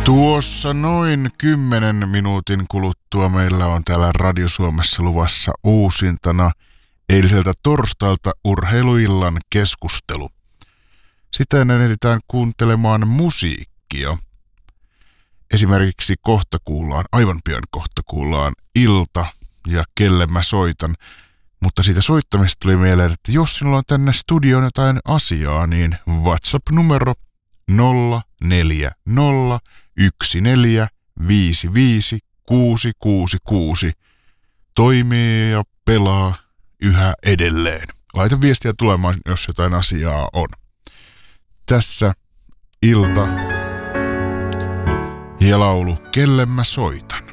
Tuossa noin 10 minuutin kuluttua meillä on täällä Radio Suomessa luvassa uusintana eiliseltä torstailta urheiluillan keskustelu. Sitä ennen ehditään kuuntelemaan musiikkia. Esimerkiksi aivan pian kohta kuullaan Ilta ja Kelle mä soitan. Mutta siitä soittamista tuli mieleen, että jos sinulla on tänne studioon jotain asiaa, niin WhatsApp-numero 0401455666 toimii ja pelaa yhä edelleen. Laita viestiä tulemaan, jos jotain asiaa on. Tässä Ilta ja laulu Kelle mä soitan.